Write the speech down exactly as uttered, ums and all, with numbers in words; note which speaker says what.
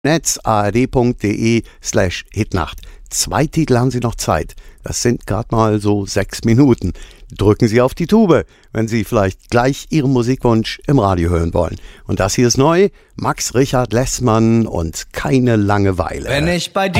Speaker 1: Netz ard.de slash Hitnacht. Zwei Titel haben Sie noch Zeit. Das sind gerade mal so sechs Minuten. Drücken Sie auf die Tube, wenn Sie vielleicht gleich Ihren Musikwunsch im Radio hören wollen. Und das hier ist neu. Max Richard Lessmann und Keine Langeweile.
Speaker 2: Wenn ich bei dir